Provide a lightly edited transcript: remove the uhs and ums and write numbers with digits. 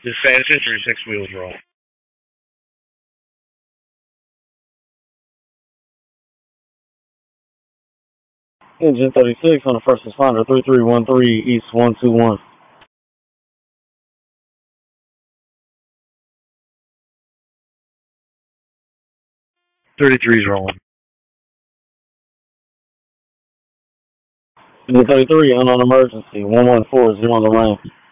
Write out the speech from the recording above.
Dispatch 36 wheels roll. Engine 36 on the first responder, 3313 East 121. 33's rolling. Engine 33 unknown emergency, 1140 on the lane.